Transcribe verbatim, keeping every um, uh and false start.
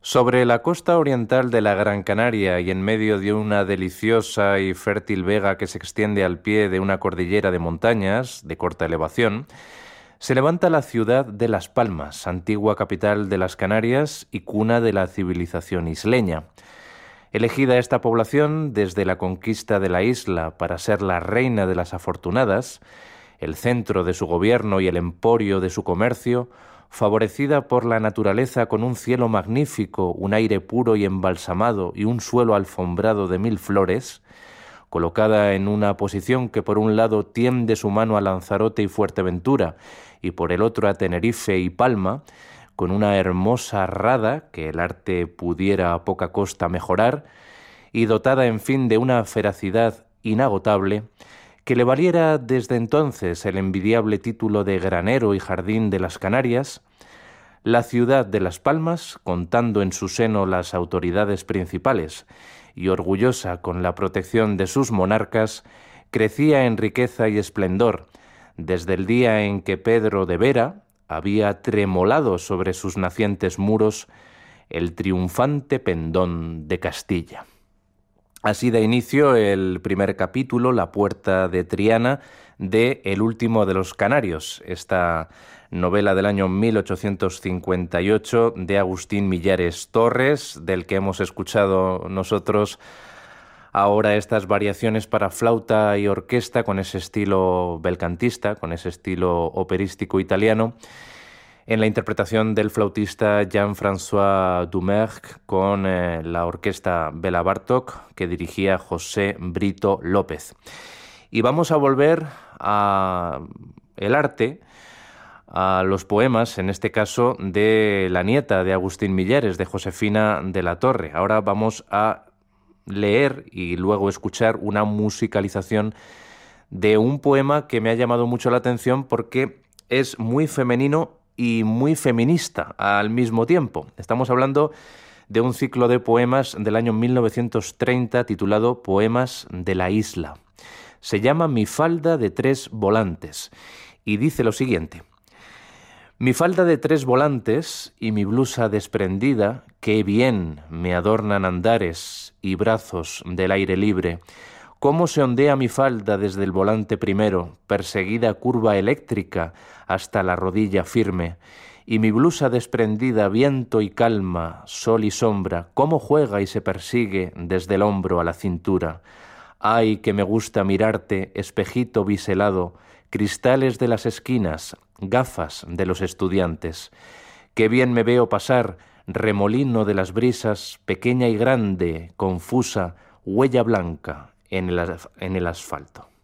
Sobre la costa oriental de la Gran Canaria y en medio de una deliciosa y fértil vega que se extiende al pie de una cordillera de montañas de corta elevación, se levanta la ciudad de Las Palmas, antigua capital de las Canarias y cuna de la civilización isleña. Elegida esta población desde la conquista de la isla para ser la reina de las afortunadas, el centro de su gobierno y el emporio de su comercio, favorecida por la naturaleza con un cielo magnífico, un aire puro y embalsamado y un suelo alfombrado de mil flores, colocada en una posición que por un lado tiende su mano a Lanzarote y Fuerteventura y por el otro a Tenerife y Palma, con una hermosa rada que el arte pudiera a poca costa mejorar, y dotada en fin de una feracidad inagotable, que le valiera desde entonces el envidiable título de granero y jardín de las Canarias, la ciudad de Las Palmas, contando en su seno las autoridades principales y orgullosa con la protección de sus monarcas, crecía en riqueza y esplendor desde el día en que Pedro de Vera había tremolado sobre sus nacientes muros el triunfante pendón de Castilla. Así da inicio el primer capítulo, La Puerta de Triana, de El último de los canarios, esta novela del año mil ochocientos cincuenta y ocho de Agustín Millares Torres, del que hemos escuchado nosotros ahora estas variaciones para flauta y orquesta con ese estilo belcantista, con ese estilo operístico italiano, en la interpretación del flautista Jean-François Dumergue con eh, la orquesta Bela Bartók que dirigía José Brito López. Y vamos a volver a el arte, a los poemas, en este caso de la nieta de Agustín Millares, de Josefina de la Torre. Ahora vamos a leer y luego escuchar una musicalización de un poema que me ha llamado mucho la atención porque es muy femenino y muy feminista al mismo tiempo. Estamos hablando de un ciclo de poemas del año mil novecientos treinta titulado Poemas de la Isla. Se llama Mi falda de tres volantes y dice lo siguiente: Mi falda de tres volantes y mi blusa desprendida, qué bien me adornan andares y brazos del aire libre. Cómo se ondea mi falda desde el volante primero, perseguida curva eléctrica hasta la rodilla firme, y mi blusa desprendida, viento y calma, sol y sombra, cómo juega y se persigue desde el hombro a la cintura. Ay, que me gusta mirarte, espejito biselado, cristales de las esquinas, gafas de los estudiantes. Qué bien me veo pasar, remolino de las brisas, pequeña y grande, confusa, huella blanca en el, en el asfalto.